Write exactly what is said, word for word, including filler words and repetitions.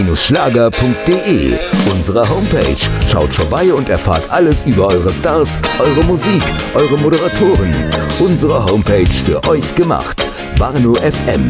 schlager punkt de, unsere Homepage. Schaut vorbei und erfahrt alles über eure Stars, eure Musik, eure Moderatoren. Unsere Homepage für euch gemacht. Warnow F M.